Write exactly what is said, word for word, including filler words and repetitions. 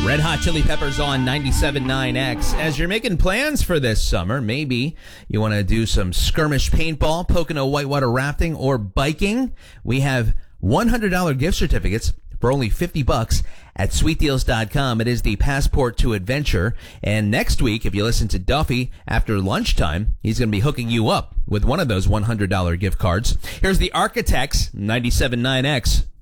Red Hot Chili Peppers on ninety-seven point nine X. As you're making plans for this summer, maybe you want to do some skirmish paintball, Pocono whitewater rafting, or biking. We have one hundred dollars gift certificates for only fifty bucks at sweet deals dot com. It is the passport to adventure. And next week, if you listen to Duffy after lunchtime, he's going to be hooking you up with one of those one hundred dollars gift cards. Here's the Architects, ninety-seven point nine X.